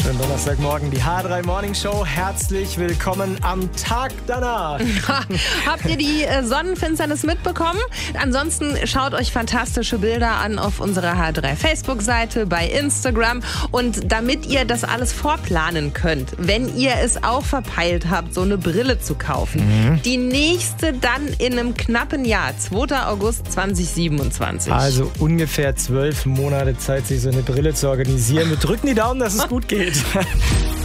Schönen Donnerstagmorgen, die H3 Morning Show. Herzlich willkommen am Tag danach. Habt ihr die Sonnenfinsternis mitbekommen? Ansonsten schaut euch fantastische Bilder an auf unserer H3 Facebook-Seite, bei Instagram. Und damit ihr das alles vorplanen könnt, wenn ihr es auch verpeilt habt, so eine Brille zu kaufen. Die nächste dann in einem knappen Jahr, 2. August 2027. Also ungefähr 12 Monate Zeit, sich so eine Brille zu organisieren. Wir drücken die Daumen, dass es gut geht.